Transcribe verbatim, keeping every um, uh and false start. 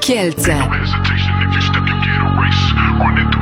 Kielce. Hesitation, if you step, you get erased. Running